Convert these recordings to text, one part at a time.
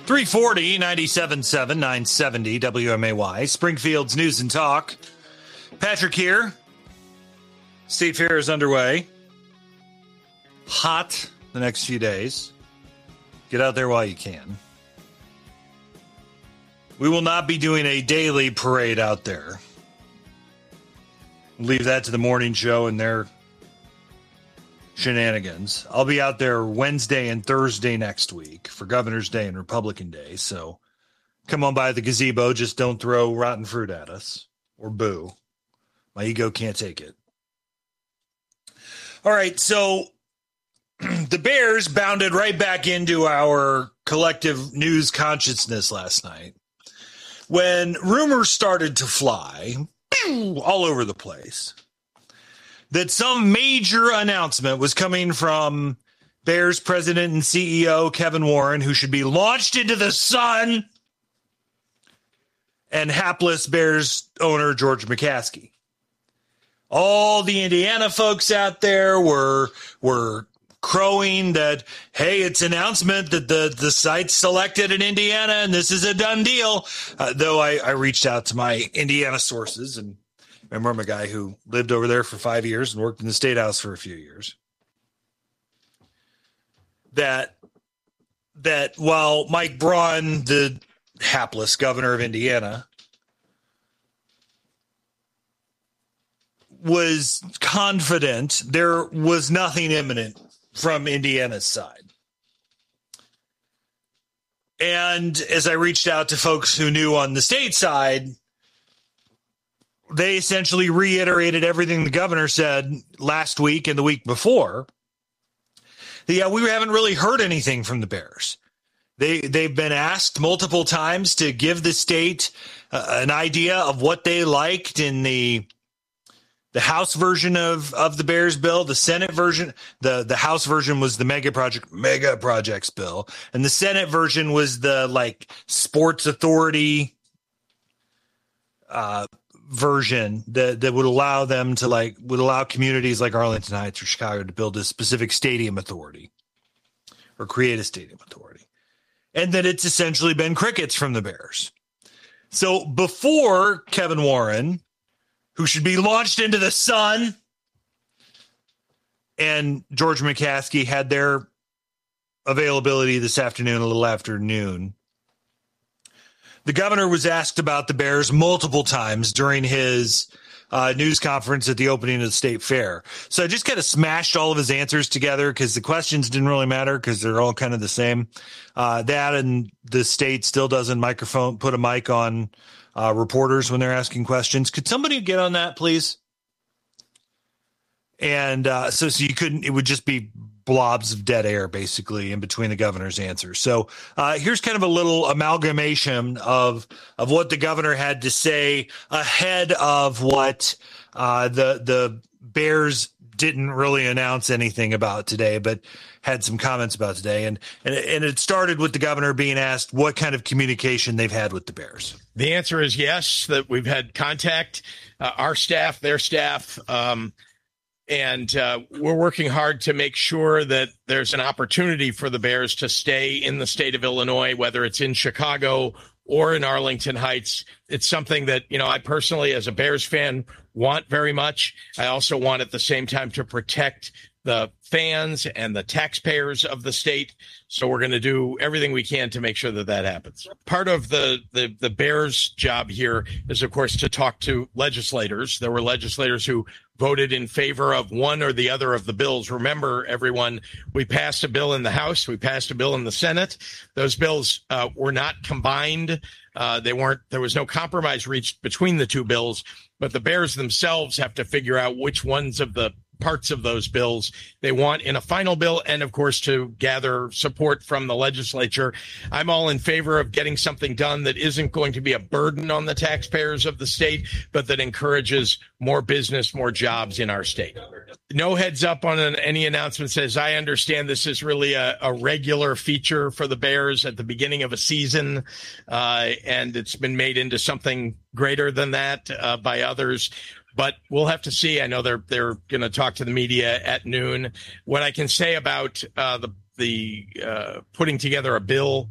340, 97.7, 970 WMAY, Springfield's News and Talk. Patrick here. State Fair is underway. Hot the next few days. Get out there while you can. We will not be doing a daily parade out there. Leave that to the morning show and their shenanigans. I'll be out there Wednesday and Thursday next week for Governor's Day and Republican Day. So come on by the gazebo. Just don't throw rotten fruit at us or boo. My ego can't take it. All right. So the Bears bounded right back into our collective news consciousness last night when rumors started to fly all over the place that some major announcement was coming from Bears president and CEO Kevin Warren, who should be launched into the sun, and hapless Bears owner George McCaskey. All the Indiana folks out there were crowing that, hey, it's an announcement that the site's selected in Indiana and this is a done deal. Though I reached out to my Indiana sources, and remember I'm a guy who lived over there for 5 years and worked in the State House for a few years. That while Mike Braun, the hapless governor of Indiana, was confident, there was nothing imminent from Indiana's side. And as I reached out to folks who knew on the state side, they essentially reiterated everything the governor said last week and the week before. Yeah, we haven't really heard anything from the Bears. They've been asked multiple times to give the state an idea of what they liked in the House version of the Bears bill. The Senate version, the House version was the mega projects bill, and the Senate version was the sports authority version that would allow them to would allow communities like Arlington Heights or Chicago to build a specific stadium authority or create a stadium authority. And that it's essentially been crickets from the Bears. So before Kevin Warren, who should be launched into the sun, and George McCaskey had their availability this afternoon, a little after noon, the governor was asked about the Bears multiple times during his news conference at the opening of the state fair. So I just kind of smashed all of his answers together because the questions didn't really matter because they're all kind of the same. That and the state still doesn't put a mic on reporters when they're asking questions. Could somebody get on that, please? And so you couldn't, it would just be blobs of dead air basically in between the governor's answers. So here's kind of a little amalgamation of what the governor had to say ahead of what the Bears didn't really announce anything about today, but had some comments about today. And it started with the governor being asked what kind of communication they've had with the Bears. The answer is yes, that we've had contact, our staff, their staff, and we're working hard to make sure that there's an opportunity for the Bears to stay in the state of Illinois, whether it's in Chicago or in Arlington Heights. It's something that, I personally, as a Bears fan, want very much. I also want at the same time to protect the fans and the taxpayers of the state. So we're going to do everything we can to make sure that that happens. Part of the Bears' job here is, of course, to talk to legislators. There were legislators who voted in favor of one or the other of the bills. Remember, everyone, we passed a bill in the House. We passed a bill in the Senate. Those bills were not combined. There was no compromise reached between the two bills, but the Bears themselves have to figure out which ones of the parts of those bills they want in a final bill, and of course to gather support from the legislature. I'm all in favor of getting something done that isn't going to be a burden on the taxpayers of the state, but that encourages more business, more jobs in our state. No heads up on any announcements. As I understand, this is really a regular feature for the Bears at the beginning of a season, and it's been made into something greater than that by others. But we'll have to see. I know they're going to talk to the media at noon. What I can say about the putting together a bill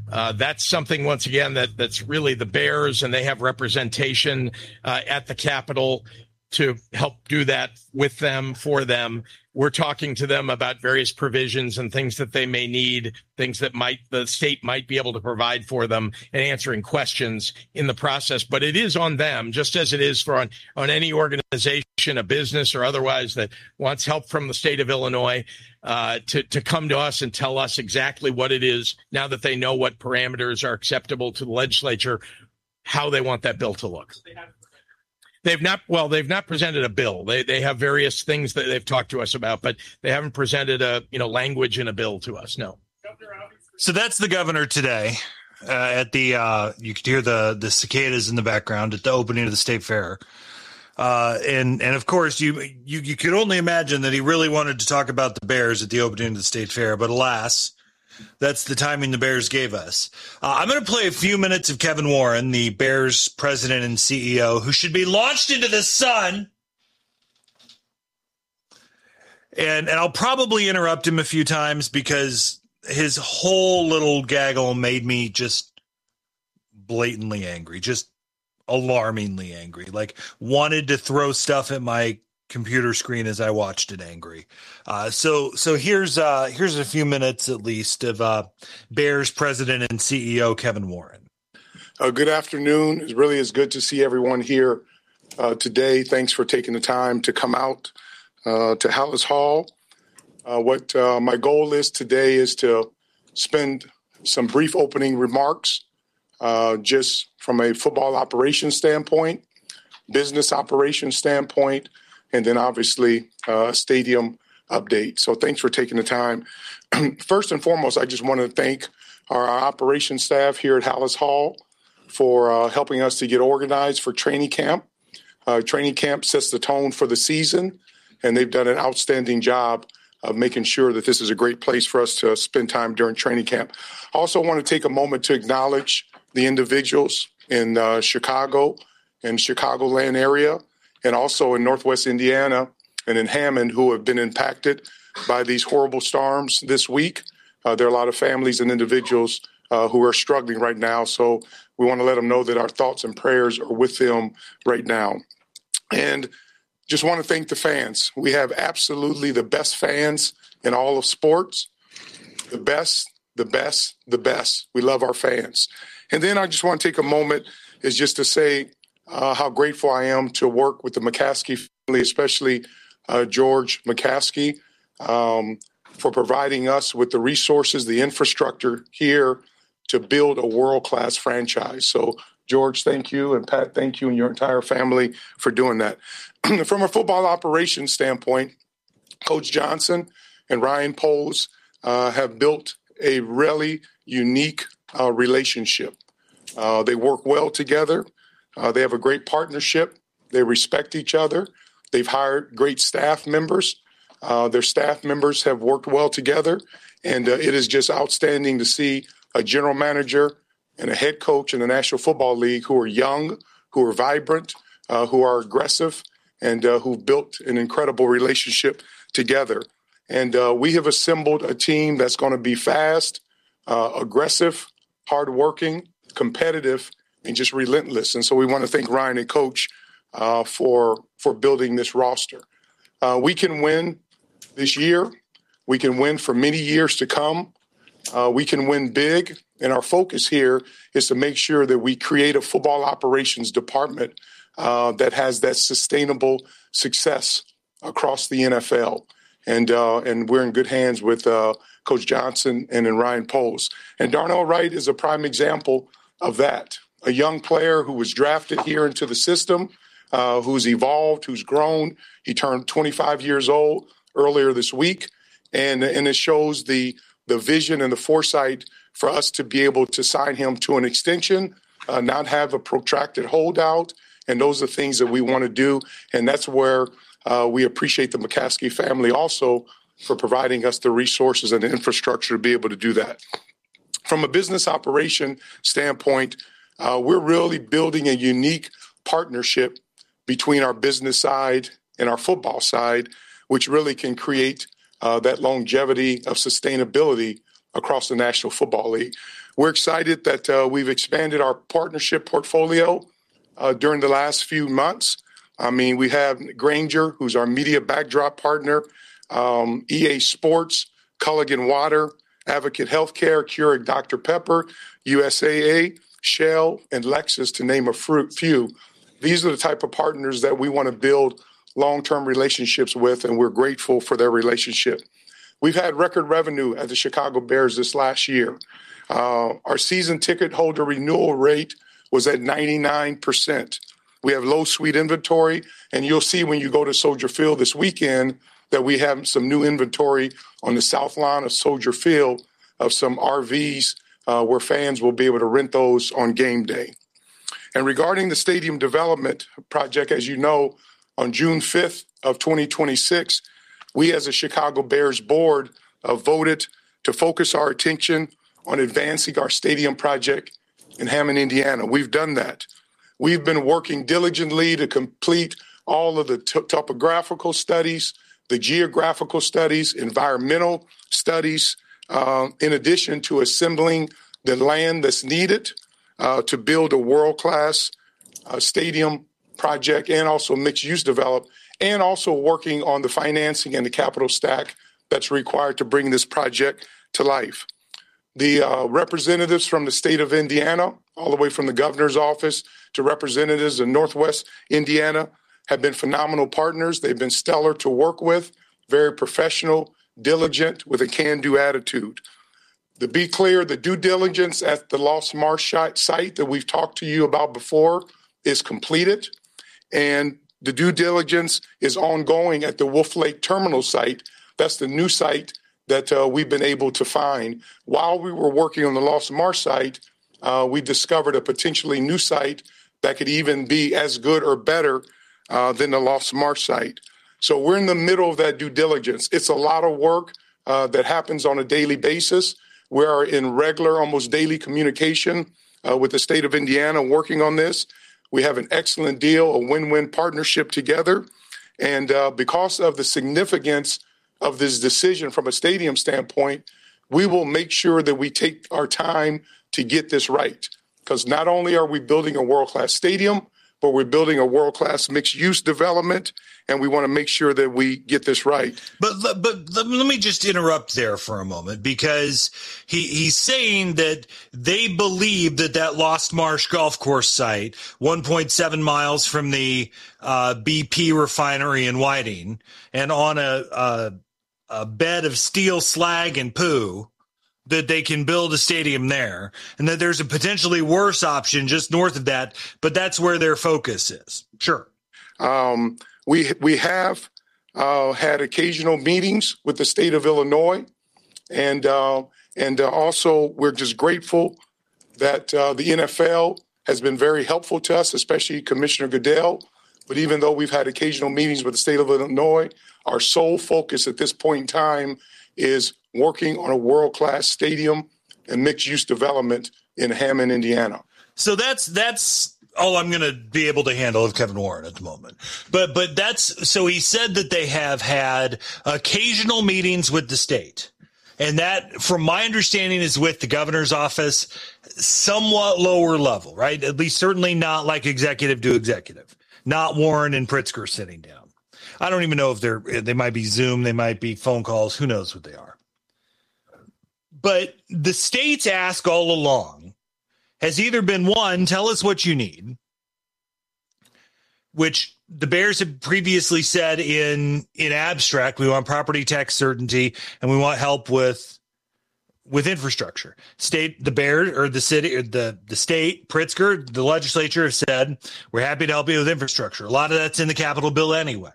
That's something, once again, that's really the Bears, and they have representation at the Capitol to help do that with them, for them. We're talking to them about various provisions and things that they may need, things that the state might be able to provide for them, and answering questions in the process. But it is on them, just as it is on any organization, a business or otherwise, that wants help from the state of Illinois, to come to us and tell us exactly what it is, now that they know what parameters are acceptable to the legislature, how they want that bill to look. They've not presented a bill. They have various things that they've talked to us about, but they haven't presented language in a bill to us. No. So that's the governor today at the you could hear the cicadas in the background at the opening of the state fair. And of course you could only imagine that he really wanted to talk about the Bears at the opening of the state fair, but alas, that's the timing the Bears gave us. I'm going to play a few minutes of Kevin Warren, the Bears president and CEO, who should be launched into the sun. And I'll probably interrupt him a few times because his whole little gaggle made me just blatantly angry, just alarmingly angry, like wanted to throw stuff at my computer screen as I watched it, angry. So here's a few minutes at least of Bears president and CEO Kevin Warren. Good afternoon. It really is good to see everyone here today. Thanks for taking the time to come out to Halas Hall. What my goal is today is to spend some brief opening remarks, just from a football operations standpoint, business operations standpoint, and then obviously a stadium update. So thanks for taking the time. First and foremost, I just want to thank our operations staff here at Halas Hall for helping us to get organized for training camp. Training camp sets the tone for the season, and they've done an outstanding job of making sure that this is a great place for us to spend time during training camp. I also want to take a moment to acknowledge the individuals in Chicago and Chicagoland area, and also in Northwest Indiana and in Hammond, who have been impacted by these horrible storms this week. There are a lot of families and individuals who are struggling right now. So we want to let them know that our thoughts and prayers are with them right now. And just want to thank the fans. We have absolutely the best fans in all of sports. The best, the best, the best. We love our fans. And then I just want to take a moment is just to say how grateful I am to work with the McCaskey family, especially George McCaskey, for providing us with the resources, the infrastructure here to build a world-class franchise. So, George, thank you, and Pat, thank you, and your entire family for doing that. From a football operations standpoint, Coach Johnson and Ryan Poles have built a really unique relationship. They work well together. They have a great partnership. They respect each other. They've hired great staff members. Their staff members have worked well together. And it is just outstanding to see a general manager and a head coach in the National Football League who are young, who are vibrant, who are aggressive, and who've built an incredible relationship together. And we have assembled a team that's going to be fast, aggressive, hardworking, competitive, and just relentless. And so we want to thank Ryan and Coach for building this roster. We can win this year. We can win for many years to come. We can win big. And our focus here is to make sure that we create a football operations department that has that sustainable success across the NFL. And we're in good hands with Coach Johnson and then Ryan Poles. And Darnell Wright is a prime example of that. A young player who was drafted here into the system, who's evolved, who's grown. He turned 25 years old earlier this week. And it shows the vision and the foresight for us to be able to sign him to an extension, not have a protracted holdout. And those are things that we want to do. And that's where we appreciate the McCaskey family also for providing us the resources and the infrastructure to be able to do that. From a business operation standpoint, we're really building a unique partnership between our business side and our football side, which really can create that longevity of sustainability across the National Football League. We're excited that we've expanded our partnership portfolio during the last few months. I mean, we have Grainger, who's our media backdrop partner, EA Sports, Culligan Water, Advocate Healthcare, Keurig Dr. Pepper, USAA, Shell, and Lexus, to name a few. These are the type of partners that we want to build long-term relationships with, and we're grateful for their relationship. We've had record revenue at the Chicago Bears this last year. Our season ticket holder renewal rate was at 99%. We have low suite inventory, and you'll see when you go to Soldier Field this weekend that we have some new inventory on the south line of Soldier Field of some RVs where fans will be able to rent those on game day. And regarding the stadium development project, as you know, on June 5th of 2026, we as a Chicago Bears board voted to focus our attention on advancing our stadium project in Hammond, Indiana. We've done that. We've been working diligently to complete all of the topographical studies, the geographical studies, environmental studies, in addition to assembling the land that's needed to build a world-class stadium project and also mixed-use develop, and also working on the financing and the capital stack that's required to bring this project to life. The representatives from the state of Indiana, all the way from the governor's office to representatives in Northwest Indiana, have been phenomenal partners. They've been stellar to work with, very professional, diligent, with a can-do attitude. To be clear, the due diligence at the Lost Marsh site that we've talked to you about before is completed, and the due diligence is ongoing at the Wolf Lake Terminal site. That's the new site that we've been able to find. While we were working on the Lost Marsh site, we discovered a potentially new site that could even be as good or better than the Lost Marsh site. So we're in the middle of that due diligence. It's a lot of work that happens on a daily basis. We are in regular, almost daily communication with the state of Indiana working on this. We have an excellent deal, a win-win partnership together. And because of the significance of this decision from a stadium standpoint, we will make sure that we take our time to get this right. Because not only are we building a world-class stadium, but we're building a world-class mixed-use development, and we want to make sure that we get this right. But let me just interrupt there for a moment, because he's saying that they believe that Lost Marsh golf course site, 1.7 miles from the BP refinery in Whiting, and on a bed of steel slag and poo, that they can build a stadium there, and that there's a potentially worse option just north of that, but that's where their focus is. Sure. We have had occasional meetings with the state of Illinois, and also we're just grateful that the NFL has been very helpful to us, especially Commissioner Goodell. But even though we've had occasional meetings with the state of Illinois, our sole focus at this point in time is working on a world-class stadium and mixed-use development in Hammond, Indiana. So that's all I'm going to be able to handle of Kevin Warren at the moment. But so he said that they have had occasional meetings with the state. And that, from my understanding, is with the governor's office, somewhat lower level, right? At least certainly not like executive to executive, not Warren and Pritzker sitting down. I don't even know if they might be Zoom, they might be phone calls, who knows what they are. But the state's ask all along has either been, one, tell us what you need, which the Bears have previously said in abstract, we want property tax certainty and we want help with infrastructure. The Bears, or the city, or the state, Pritzker, the legislature have said, we're happy to help you with infrastructure. A lot of that's in the Capitol bill anyway.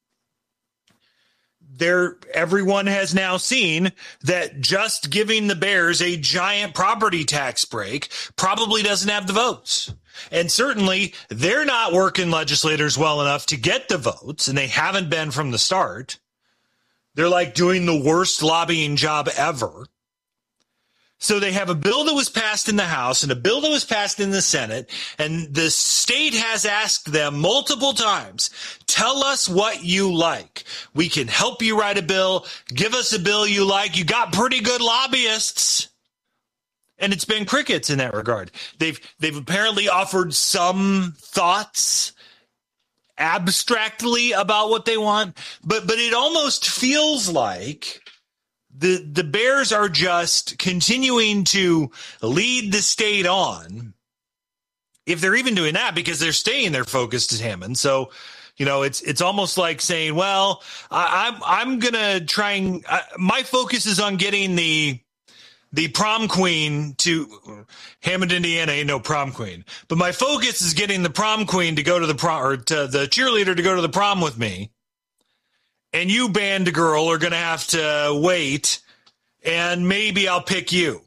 Everyone has now seen that just giving the Bears a giant property tax break probably doesn't have the votes. And certainly they're not working legislators well enough to get the votes, and they haven't been from the start. They're like doing the worst lobbying job ever. So they have a bill that was passed in the House and a bill that was passed in the Senate, and the state has asked them multiple times, tell us what you like. We can help you write a bill. Give us a bill you like. You got pretty good lobbyists. And it's been crickets in that regard. They've apparently offered some thoughts abstractly about what they want, but it almost feels like the Bears are just continuing to lead the state on, if they're even doing that, because they're staying their focus to Hammond. So, it's almost like saying, well, I'm going to try and my focus is on getting the prom queen to Hammond, Indiana. Ain't no prom queen, but my focus is getting the prom queen to go to the prom, or to the cheerleader to go to the prom with me. And you, band girl, are going to have to wait, and maybe I'll pick you.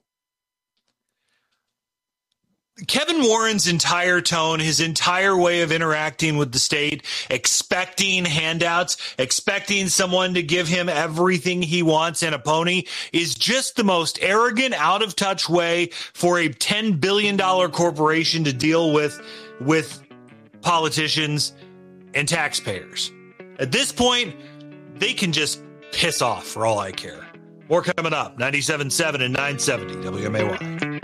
Kevin Warren's entire tone, his entire way of interacting with the state, expecting handouts, expecting someone to give him everything he wants and a pony, is just the most arrogant, out of touch way for a $10 billion corporation to deal with politicians and taxpayers. At this point, they can just piss off for all I care. More coming up, 97.7 and 970 WMAY.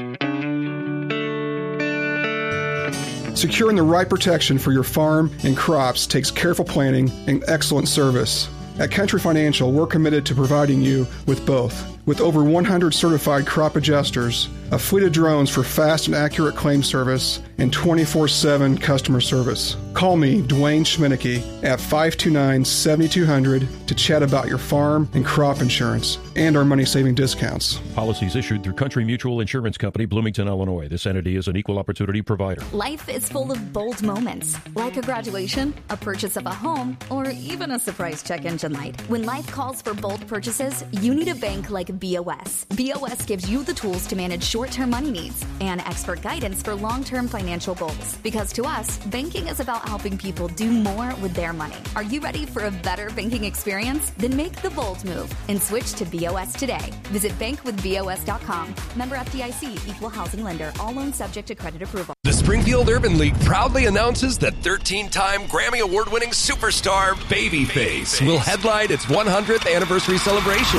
Securing the right protection for your farm and crops takes careful planning and excellent service. At Country Financial, we're committed to providing you with both. With over 100 certified crop adjusters, a fleet of drones for fast and accurate claim service, and 24/7 customer service. Call me, Dwayne Schminicki, at 529-7200 to chat about your farm and crop insurance and our money-saving discounts. Policies issued through Country Mutual Insurance Company, Bloomington, Illinois. This entity is an equal opportunity provider. Life is full of bold moments, like a graduation, a purchase of a home, or even a surprise check engine light. When life calls for bold purchases, you need a bank like BOS. BOS gives you the tools to manage short-term money needs and expert guidance for long-term financial goals. Because to us, banking is about helping people do more with their money. Are you ready for a better banking experience? Then make the bold move and switch to BOS today. Visit bankwithbos.com. Member FDIC, equal housing lender. All loans subject to credit approval. The Springfield Urban League proudly announces that 13-time Grammy Award-winning superstar Babyface will headline its 100th anniversary celebration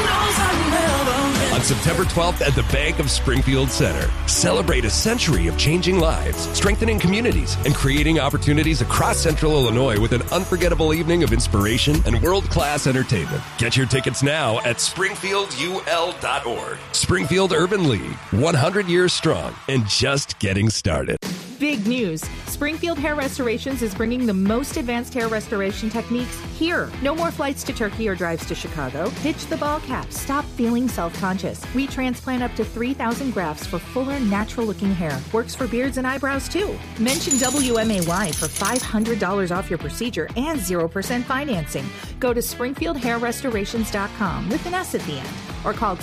on September 12th at the Bank of Springfield Center. Celebrate a century of changing lives, strengthening communities, and creating opportunities across Central Illinois with an unforgettable evening of inspiration and world-class entertainment. Get your tickets now at springfieldul.org. Springfield Urban League, 100 years strong and just getting started. Big news. Springfield Hair Restorations is bringing the most advanced hair restoration techniques here. No more flights to Turkey or drives to Chicago. Pitch the ball cap. Stop feeling self-conscious. We transplant up to 3,000 grafts for fuller, natural-looking hair. Works for beards and eyebrows, too. Mention WMAY for $500 off your procedure and 0% financing. Go to SpringfieldHairRestorations.com with an S at the end. Or call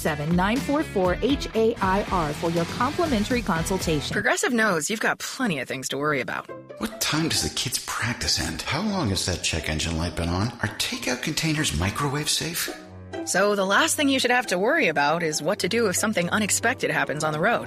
217-944-HAIR for your complimentary consultation. Progressive knows you've got plenty of things to worry about. What time does the kids' practice end? How long has that check engine light been on? Are takeout containers microwave safe? So the last thing you should have to worry about is what to do if something unexpected happens on the road.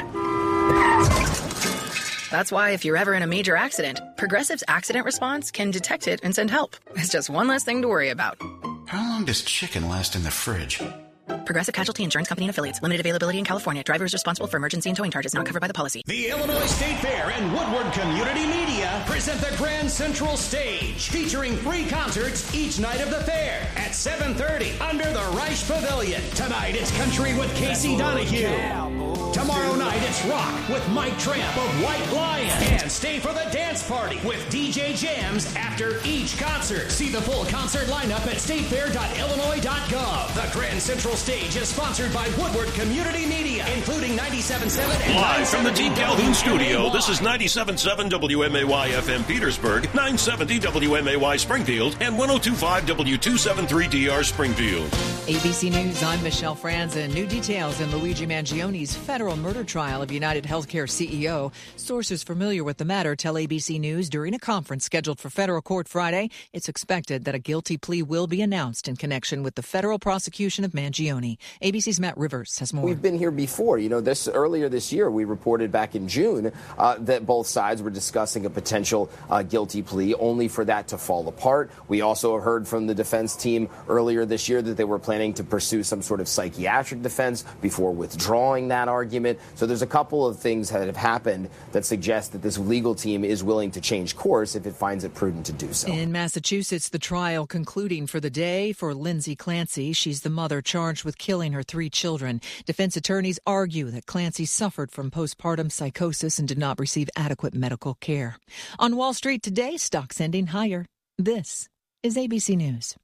That's why if you're ever in a major accident, Progressive's accident response can detect it and send help. It's just one less thing to worry about. How long does chicken last in the fridge? Progressive Casualty Insurance Company and Affiliates. Limited availability in California. Driver is responsible for emergency and towing charges not covered by the policy. The Illinois State Fair and Woodward Community Media present the Grand Central Stage, featuring 3 concerts each night of the fair at 7:30 under the Reich Pavilion. Tonight it's country with Casey Donahue. Tomorrow night it's rock with Mike Tramp of White Lion. And stay for the dance party with DJ Jams after each concert. See the full concert lineup at statefair.illinois.gov. The Grand Central Stage is sponsored by Woodward Community Media, including 97.7 and live from the Deep Calhoun studio. This is 97.7 WMAY FM Petersburg, 970 WMAY Springfield, and 102.5 W273DR Springfield. ABC News, I'm Michelle Franzen. New details in Luigi Mangioni's federal murder trial of United Healthcare CEO. Sources familiar with the matter tell ABC News during a conference scheduled for federal court Friday, it's expected that a guilty plea will be announced in connection with the federal prosecution of Mangione. ABC's Matt Rivers has more. We've been here before. Earlier this year, we reported back in June that both sides were discussing a potential guilty plea, only for that to fall apart. We also heard from the defense team earlier this year that they were planning to pursue some sort of psychiatric defense before withdrawing that argument. So there's a couple of things that have happened that suggest that this legal team is willing to change course if it finds it prudent to do so. In Massachusetts, the trial concluding for the day for Lindsay Clancy. She's the mother charged with killing her 3 children. Defense attorneys argue that Clancy suffered from postpartum psychosis and did not receive adequate medical care. On Wall Street today, stocks ending higher. This is ABC News.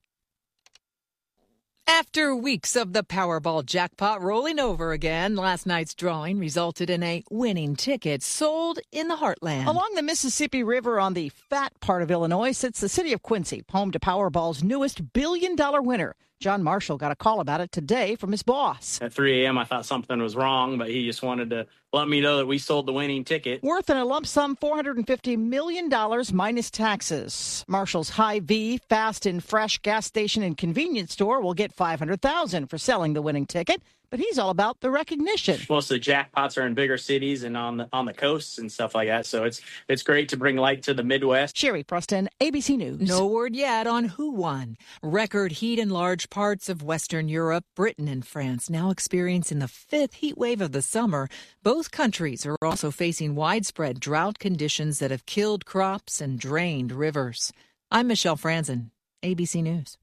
After weeks of the Powerball jackpot rolling over again, last night's drawing resulted in a winning ticket sold in the heartland. Along the Mississippi River on the fat part of Illinois sits the city of Quincy, home to Powerball's newest billion-dollar winner. John Marshall got a call about it today from his boss. At 3 a.m., I thought something was wrong, but he just wanted to let me know that we sold the winning ticket. Worth in a lump sum $450 million minus taxes. Marshall's Hy-Vee Fast and Fresh gas station and convenience store will get $500,000 for selling the winning ticket. But he's all about the recognition. Most of the jackpots are in bigger cities and on the coasts and stuff like that. So it's great to bring light to the Midwest. Sherry Preston, ABC News. No word yet on who won. Record heat in large parts of Western Europe, Britain and France now experiencing the 5th heat wave of the summer. Both countries are also facing widespread drought conditions that have killed crops and drained rivers. I'm Michelle Franzen, ABC News.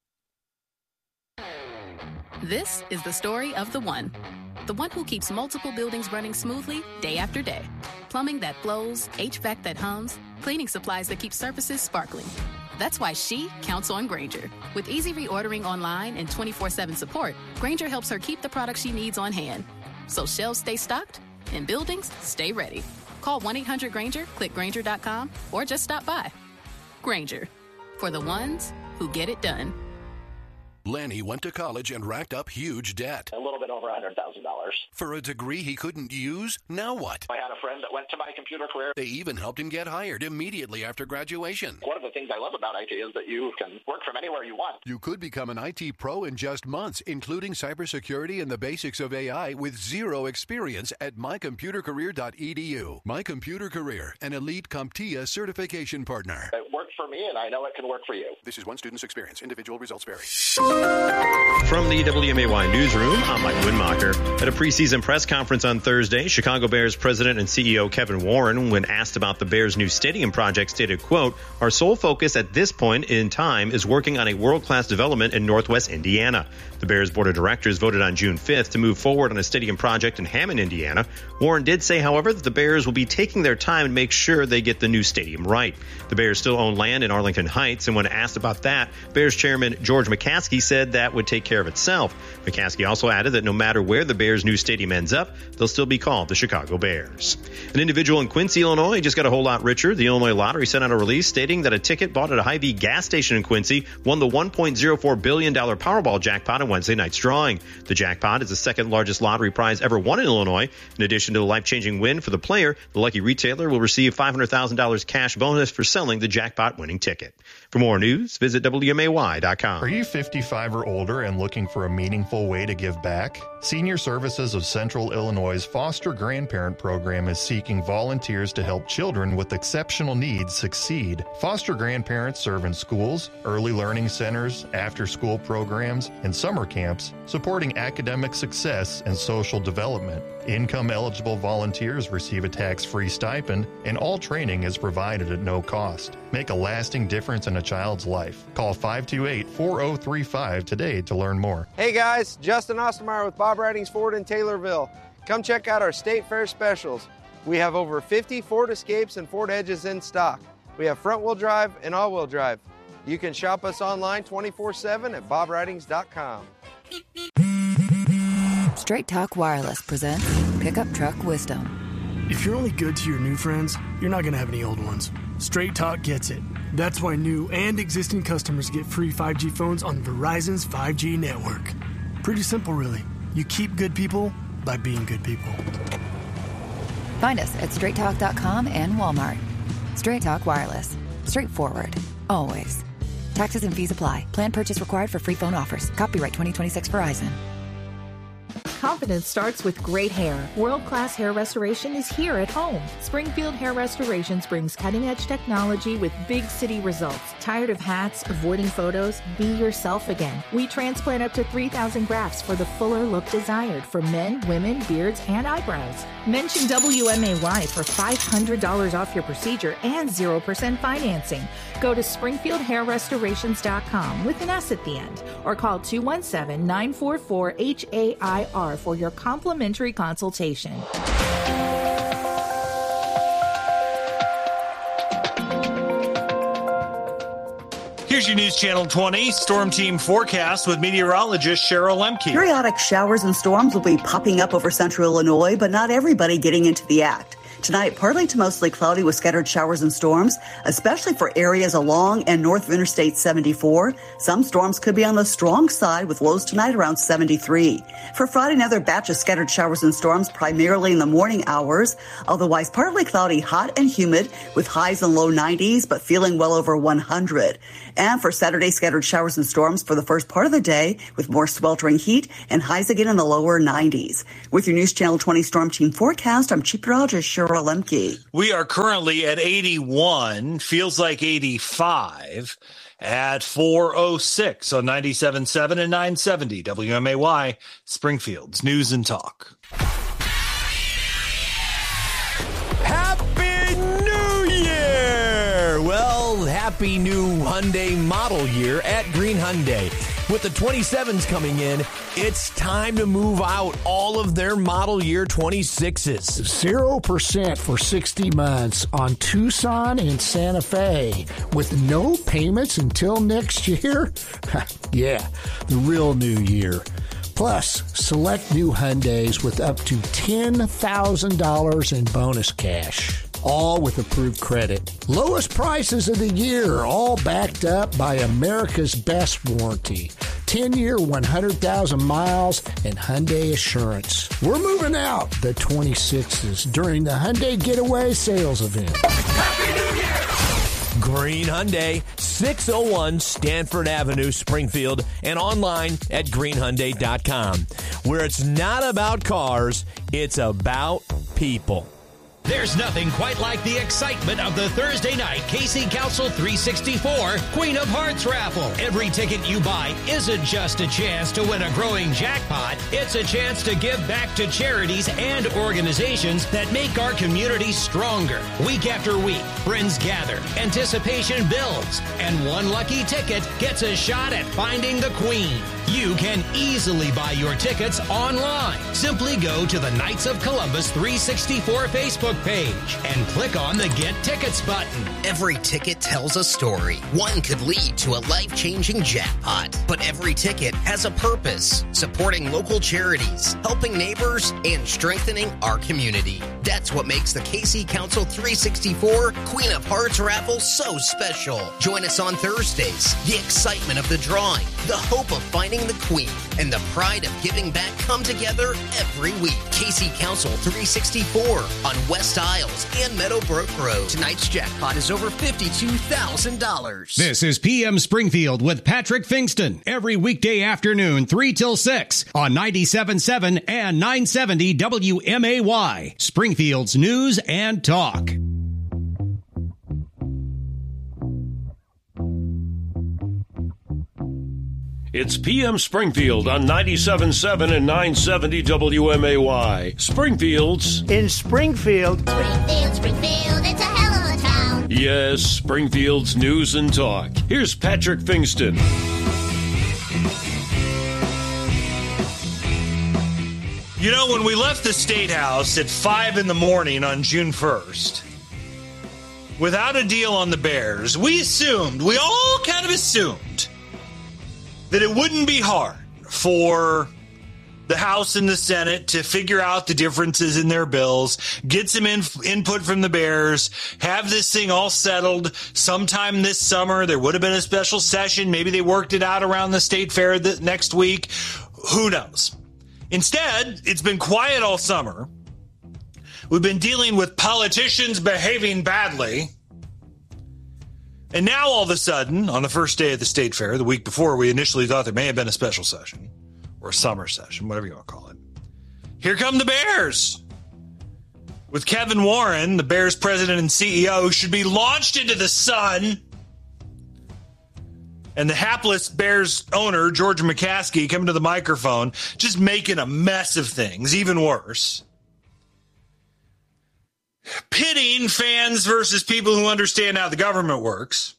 This is the story of the one who keeps multiple buildings running smoothly day after day. Plumbing that flows, HVAC that hums, cleaning supplies that keep surfaces sparkling. That's why she counts on Grainger. With easy reordering online and 24/7 support, Grainger helps her keep the products she needs on hand. So shelves stay stocked and buildings stay ready. Call 1-800-GRAINGER, click Grainger.com, or just stop by. Grainger, for the ones who get it done. Lanny went to college and racked up huge debt. A little bit over $100,000. For a degree he couldn't use? Now what? I had a friend that went to my computer career. They even helped him get hired immediately after graduation. One of the things I love about IT is that you can work from anywhere you want. You could become an IT pro in just months, including cybersecurity and the basics of AI with zero experience at mycomputercareer.edu. My Computer Career, an elite CompTIA certification partner. It worked for me, and I know it can work for you. This is one student's experience. Individual results vary. From the WMAY newsroom, I'm Mike Winmacher. At a preseason press conference on Thursday, Chicago Bears president and CEO Kevin Warren, when asked about the Bears' new stadium project, stated, quote, "Our sole focus at this point in time is working on a world-class development in Northwest Indiana." The Bears board of directors voted on June 5th to move forward on a stadium project in Hammond, Indiana. Warren did say, however, that the Bears will be taking their time to make sure they get the new stadium right. The Bears still own land in Arlington Heights, and when asked about that, Bears chairman George McCaskey said that would take care of itself. McCaskey also added that no matter where the Bears' new stadium ends up, they'll still be called the Chicago Bears. An individual in Quincy, Illinois just got a whole lot richer. The Illinois Lottery sent out a release stating that a ticket bought at a Hy-Vee gas station in Quincy won the $1.04 billion Powerball jackpot in Wednesday night's drawing. The jackpot is the second largest lottery prize ever won in Illinois. In addition to the life-changing win for the player, the lucky retailer will receive $500,000 cash bonus for selling the jackpot-winning ticket. For more news, visit WMAY.com. Are you 55 or older and looking for a meaningful way to give back? Senior Services of Central Illinois' Foster Grandparent Program is seeking volunteers to help children with exceptional needs succeed. Foster grandparents serve in schools, early learning centers, after-school programs, and summer camps, supporting academic success and social development. Income-eligible volunteers receive a tax-free stipend, and all training is provided at no cost. Make a lasting difference in a child's life. Call 528-4035 today to learn more. Hey guys, Justin Ostermeyer with Bob Ridings Ford in Taylorville. Come check out our State Fair specials. We have over 50 Ford Escapes and Ford Edges in stock. We have front-wheel drive and all-wheel drive. You can shop us online 24/7 at bobridings.com. Straight Talk Wireless presents Pickup Truck Wisdom. If you're only good to your new friends, you're not going to have any old ones. Straight Talk gets it. That's why new and existing customers get free 5G phones on Verizon's 5G network. Pretty simple, really. You keep good people by being good people. Find us at straighttalk.com and Walmart. Straight Talk Wireless. Straightforward. Always. Taxes and fees apply. Plan purchase required for free phone offers. Copyright 2026 Verizon. Confidence starts with great hair. World-class hair restoration is here at home. Springfield Hair Restorations brings cutting-edge technology with big city results. Tired of hats, avoiding photos? Be yourself again. We transplant up to 3,000 grafts for the fuller look desired for men, women, beards, and eyebrows. Mention WMAY for $500 off your procedure and 0% financing. Go to SpringfieldHairRestorations.com with an S at the end, or call 217-944-HAIR for your complimentary consultation. Here's your News Channel 20 Storm Team forecast with meteorologist Cheryl Lemke. Periodic showers and storms will be popping up over central Illinois, but not everybody getting into the act. Tonight, partly to mostly cloudy with scattered showers and storms, especially for areas along and north of Interstate 74. Some storms could be on the strong side with lows tonight around 73. For Friday, another batch of scattered showers and storms, primarily in the morning hours. Otherwise, partly cloudy, hot and humid with highs in low 90s, but feeling well over 100. And for Saturday, scattered showers and storms for the first part of the day with more sweltering heat and highs again in the lower 90s. With your News Channel 20 Storm Team forecast, I'm Chief Meteorologist Cheryl Lemke. We are currently at 81, feels like 85 at 4:06 on 97.7 and 970 WMAY, Springfield's News and Talk. Happy New Year! Well, happy new Hyundai model year at Green Hyundai. With the 27s coming in, it's time to move out all of their model year 26s. 0% for 60 months on Tucson and Santa Fe with no payments until next year? Yeah, the real new year. Plus, select new Hyundais with up to $10,000 in bonus cash. All with approved credit. Lowest prices of the year, all backed up by America's best warranty. 10-year, 100,000 miles, and Hyundai Assurance. We're moving out the 26s during the Hyundai Getaway sales event. Happy New Year! Green Hyundai, 601 Stanford Avenue, Springfield, and online at greenhyundai.com, where it's not about cars, it's about people. There's nothing quite like the excitement of the Thursday night KC Council 364 Queen of Hearts raffle. Every ticket you buy isn't just a chance to win a growing jackpot. It's a chance to give back to charities and organizations that make our community stronger. Week after week, friends gather, anticipation builds, and one lucky ticket gets a shot at finding the Queen. You can easily buy your tickets online. Simply go to the Knights of Columbus 364 Facebook page and click on the Get Tickets button. Every ticket tells a story. One could lead to a life-changing jackpot. But every ticket has a purpose, supporting local charities, helping neighbors, and strengthening our community. That's what makes the KC Council 364 Queen of Hearts raffle so special. Join us on Thursdays. The excitement of the drawing, the hope of finding the Queen, and the pride of giving back come together every week. KC Council 364 on West Isles and Meadowbrook Road. Tonight's jackpot is over $52,000. This is PM Springfield with Patrick Fingston. Every weekday afternoon, 3 till 6 on 97.7 and 970 WMAY. Springfield's News and Talk. It's PM Springfield on 97.7 and 970 WMAY. Springfield's... In Springfield. Springfield, it's a hell of a town. Yes, Springfield's News and Talk. Here's Patrick Fingston. You know, when we left the State House at 5 in the morning on June 1st, without a deal on the Bears, we all kind of assumed that it wouldn't be hard for the House and the Senate to figure out the differences in their bills, get some input from the Bears, have this thing all settled sometime this summer. There would have been a special session. Maybe they worked it out around the state fair next week. Who knows? Instead, it's been quiet all summer. We've been dealing with politicians behaving badly. And now all of a sudden, on the first day of the state fair, the week before, we initially thought there may have been a special session. Or a summer session, whatever you want to call it. Here come the Bears. With Kevin Warren, the Bears president and CEO, who should be launched into the sun. And the hapless Bears owner, George McCaskey, coming to the microphone, just making a mess of things, even worse. Pitting fans versus people who understand how the government works.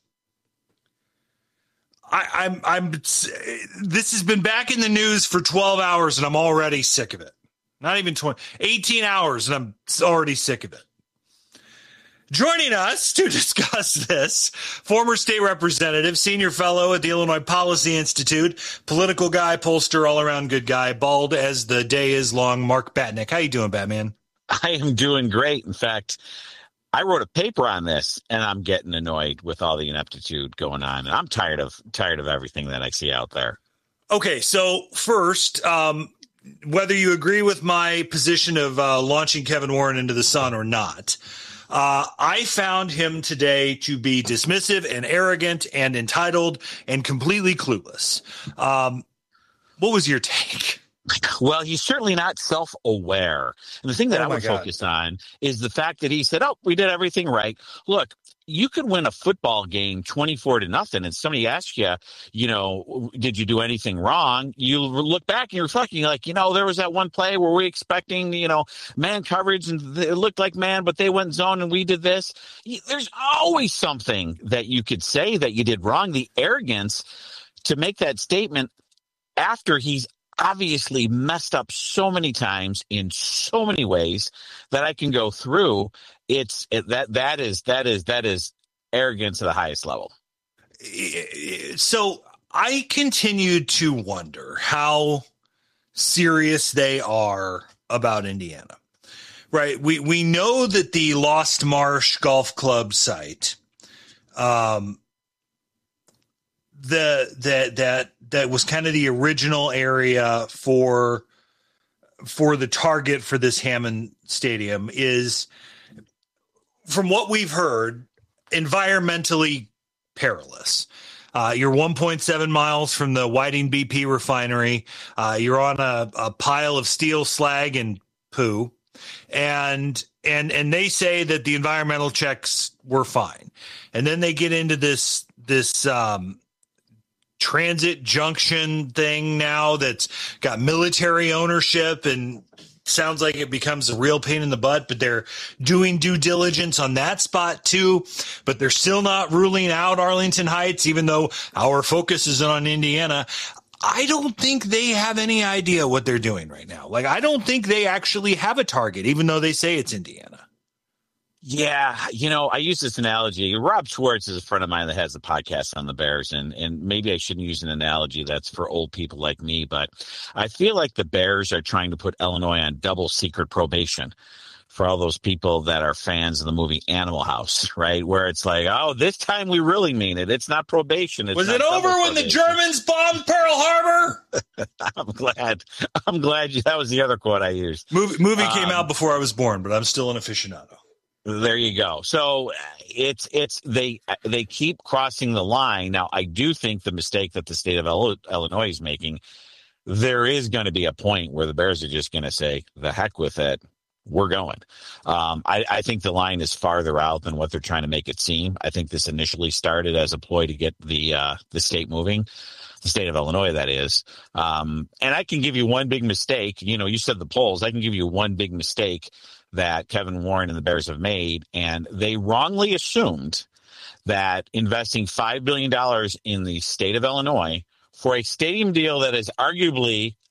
This has been back in the news for 12 hours and I'm already sick of it. Not even 18 hours and I'm already sick of it. Joining us to discuss this, former state representative, senior fellow at the Illinois Policy Institute, political guy, pollster, all-around good guy, bald as the day is long, Mark Batnick. How you doing, Batman? I am doing great. In fact, I wrote a paper on this, and I'm getting annoyed with all the ineptitude going on, and I'm tired of everything that I see out there. Okay, so first, whether you agree with my position of launching Kevin Warren into the sun or not, I found him today to be dismissive and arrogant and entitled and completely clueless. What was your take? Well, he's certainly not self-aware. And the thing that I would focus on is the fact that he said, we did everything right. Look, you could win a football game 24-0, and somebody asks you, did you do anything wrong? You look back and you're reflecting like, there was that one play where we expecting, man coverage and it looked like man, but they went zone and we did this. There's always something that you could say that you did wrong. The arrogance to make that statement after he's obviously messed up so many times in so many ways that I can go through. That is arrogance at the highest level. So I continue to wonder how serious they are about Indiana, right? We know that the Lost Marsh Golf Club site, that was kind of the original area for the target for this Hammond Stadium, is, from what we've heard, environmentally perilous. You're 1.7 miles from the Whiting BP refinery. You're on a pile of steel slag and poo. And they say that the environmental checks were fine. And then they get into this transit junction thing now that's got military ownership and sounds like it becomes a real pain in the butt, but they're doing due diligence on that spot too. But they're still not ruling out Arlington Heights, even though our focus is on Indiana. I don't think they have any idea what they're doing right now. Like, I don't think they actually have a target, even though they say it's Indiana. Yeah, I use this analogy. Rob Schwartz is a friend of mine that has a podcast on the Bears, and maybe I shouldn't use an analogy that's for old people like me, but I feel like the Bears are trying to put Illinois on double secret probation for all those people that are fans of the movie Animal House, right? Where it's like, this time we really mean it. It's not probation. Was it over when the Germans bombed Pearl Harbor? I'm glad that was the other quote I used. Movie came out before I was born, but I'm still an aficionado. There you go. So they keep crossing the line. Now, I do think the mistake that the state of Illinois is making, there is going to be a point where the Bears are just going to say, the heck with it. We're going. I think the line is farther out than what they're trying to make it seem. I think this initially started as a ploy to get the state moving, the state of Illinois, that is. And I can give you one big mistake. You said the polls. I can give you one big mistake that Kevin Warren and the Bears have made, and they wrongly assumed that investing $5 billion in the state of Illinois for a stadium deal that is arguably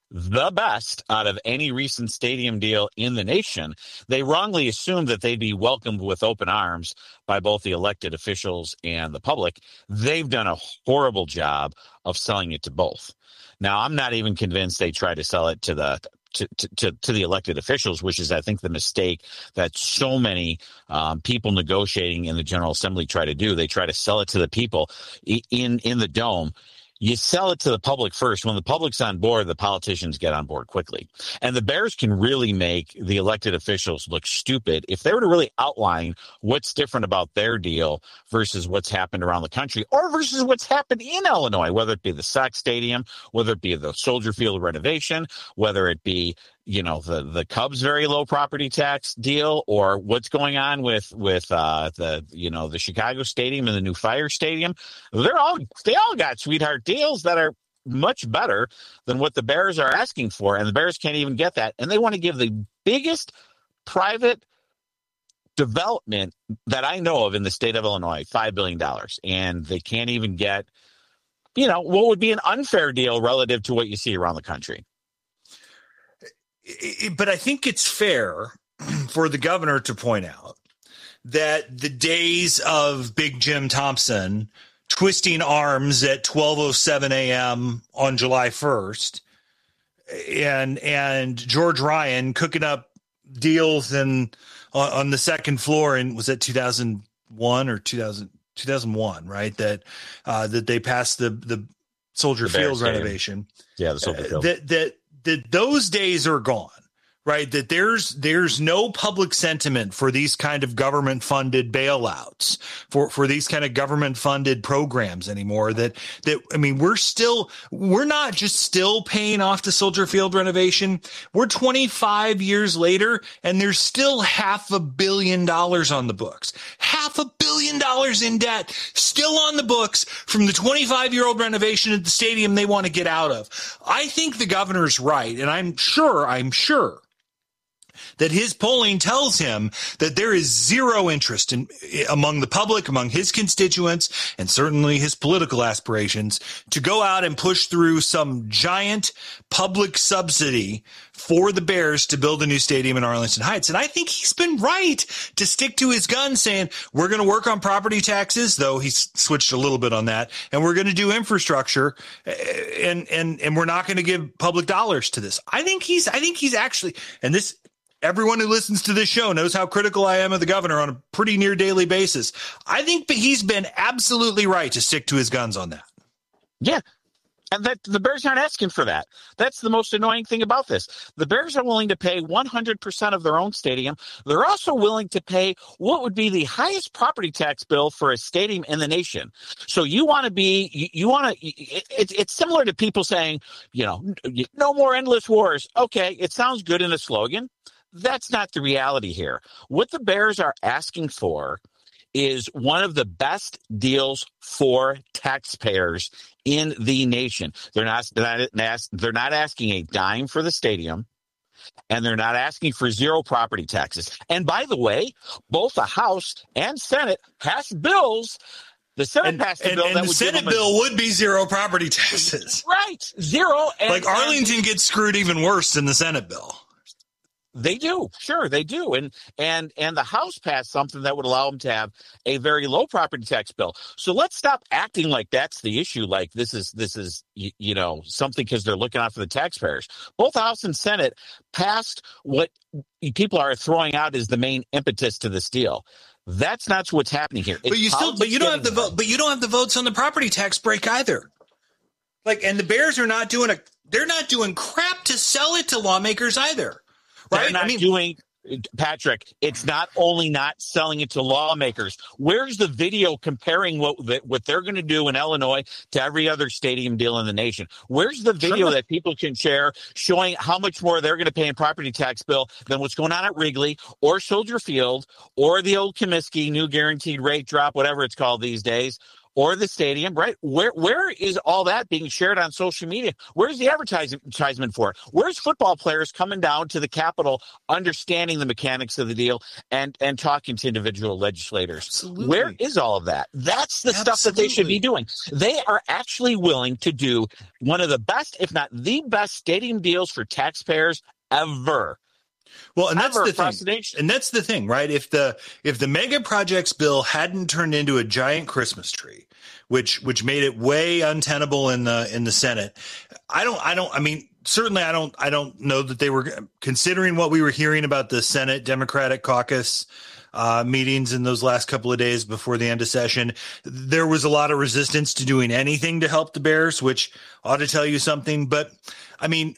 the best out of any recent stadium deal in the nation, they wrongly assumed that they'd be welcomed with open arms by both the elected officials and the public. They've done a horrible job of selling it to both. Now, I'm not even convinced they try to sell it to the to the elected officials, which is, I think, the mistake that so many people negotiating in the General Assembly try to do. They try to sell it to the people in the dome. You sell it to the public first. When the public's on board, the politicians get on board quickly. And the Bears can really make the elected officials look stupid if they were to really outline what's different about their deal versus what's happened around the country or versus what's happened in Illinois, whether it be the Sox Stadium, whether it be the Soldier Field renovation, whether it be the Cubs' very low property tax deal, or what's going on with the Chicago Stadium and the new Fire Stadium. They all got sweetheart deals that are much better than what the Bears are asking for, and the Bears can't even get that. And they want to give the biggest private development that I know of in the state of Illinois $5 billion, and they can't even get what would be an unfair deal relative to what you see around the country. But I think it's fair for the governor to point out that the days of Big Jim Thompson twisting arms at 12:07 a.m. on July 1st and George Ryan cooking up deals on the second floor, and was that 2001 or 2001, right? That they passed the Soldier Field renovation. Yeah, the Soldier Field. That those days are gone, right? That there's no public sentiment for these kind of government funded bailouts, for these kind of government funded programs anymore. We're not just still paying off the Soldier Field renovation. We're 25 years later, and there's still $500 million on the books. $500 million in debt still on the books from the 25-year-old renovation at the stadium they want to get out of. I think the governor's right, and I'm sure that his polling tells him that there is zero interest among the public, among his constituents, and certainly his political aspirations to go out and push through some giant public subsidy for the Bears to build a new stadium in Arlington Heights. And I think he's been right to stick to his guns, saying we're going to work on property taxes, though he's switched a little bit on that, and we're going to do infrastructure, and we're not going to give public dollars to this. I think he's actually, and this, everyone who listens to this show knows how critical I am of the governor on a pretty near daily basis. I think that he's been absolutely right to stick to his guns on that. Yeah. And that the Bears aren't asking for that. That's the most annoying thing about this. The Bears are willing to pay 100% of their own stadium. They're also willing to pay what would be the highest property tax bill for a stadium in the nation. So it's similar to people saying, no more endless wars. Okay, it sounds good in a slogan. That's not the reality here. What the Bears are asking for is one of the best deals for taxpayers in the nation. They're not asking a dime for the stadium, and they're not asking for zero property taxes. And by the way, both the House and Senate passed bills. The Senate passed a bill and the Senate bill would be zero property taxes. Right, zero. Arlington gets screwed even worse than the Senate bill. They do. Sure, they do. And the House passed something that would allow them to have a very low property tax bill. So let's stop acting like that's the issue. Like this is something because they're looking out for the taxpayers. Both House and Senate passed what people are throwing out as the main impetus to this deal. That's not what's happening here. But you don't have the vote. But you don't have the votes on the property tax break either. And the Bears are not doing crap to sell it to lawmakers either. Right? Patrick, it's not only not selling it to lawmakers. Where's the video comparing what they're going to do in Illinois to every other stadium deal in the nation? Where's the video that people can share showing how much more they're going to pay in property tax bill than what's going on at Wrigley or Soldier Field or the old Comiskey new guaranteed rate drop, whatever it's called these days, or the stadium, right? Where is all that being shared on social media? Where's the advertisement for it? Where's football players coming down to the Capitol, understanding the mechanics of the deal and talking to individual legislators? Absolutely. Where is all of that? That's the stuff that they should be doing. They are actually willing to do one of the best, if not the best, stadium deals for taxpayers ever. Well, and that's the thing. And that's the thing, right? If the mega projects bill hadn't turned into a giant Christmas tree, which made it way untenable in the Senate, I don't know that they were considering what we were hearing about the Senate Democratic caucus meetings in those last couple of days before the end of session. There was a lot of resistance to doing anything to help the Bears, which ought to tell you something. But I mean,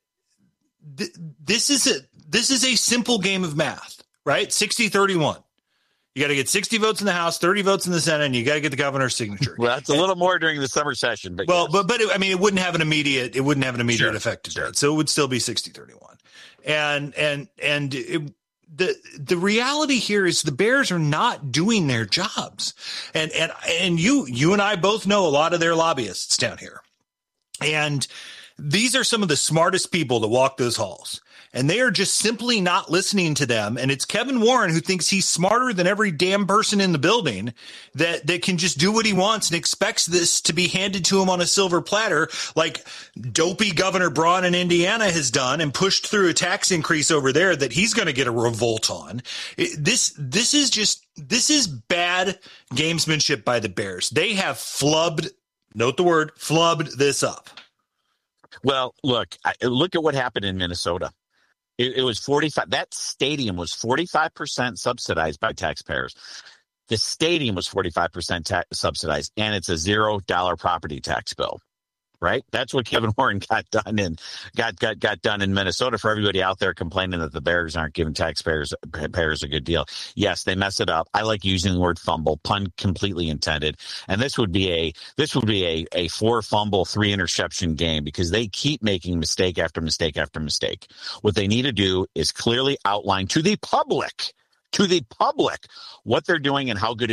this is a simple game of math, right? 60-31. You got to get 60 votes in the House, 30 votes in the Senate, and you got to get the governor's signature. Well, that's a little more during the summer session, but yes. but it wouldn't have an immediate effect, right? So it would still be 60-31. And the reality here is the Bears are not doing their jobs, and you and I both know a lot of their lobbyists down here, and these are some of the smartest people that walk those halls. And they are just simply not listening to them. And it's Kevin Warren who thinks he's smarter than every damn person in the building that can just do what he wants and expects this to be handed to him on a silver platter like dopey Governor Braun in Indiana has done and pushed through a tax increase over there that he's going to get a revolt on. This is bad gamesmanship by the Bears. They have flubbed, note the word, flubbed this up. Well, look at what happened in Minnesota. It was 45. That stadium was 45% subsidized by taxpayers. The stadium was 45% subsidized, and it's a $0 property tax bill. Right? That's what Kevin Warren got done in Minnesota. For everybody out there complaining that the Bears aren't giving taxpayers a good deal. Yes, they mess it up. I like using the word fumble, pun completely intended. And this would be a 4 fumble, 3 interception game because they keep making mistake after mistake after mistake. What they need to do is clearly outline to the public what they're doing and how good